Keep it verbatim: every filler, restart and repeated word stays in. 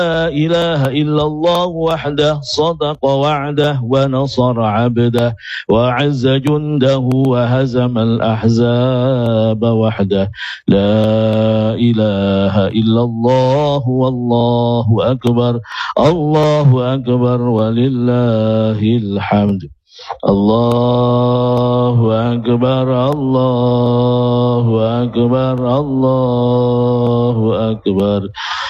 إله إلا الله وحده صدق وعده ونصر عبده وعز جنده وهزم الأحزاب وحده. لا إله إلا الله والله أكبر. الله أكبر ولله الحمد. الله أكبر الله أكبر الله أكبر